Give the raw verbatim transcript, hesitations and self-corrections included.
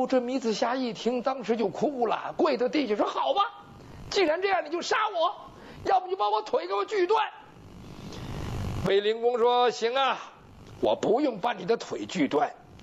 这米子霞一听，当时就哭了，跪在地下说：“好吧，既然这样，你就杀我，要不就把我腿给我锯断。”卫灵公说：“行啊，我不用把你的腿锯断，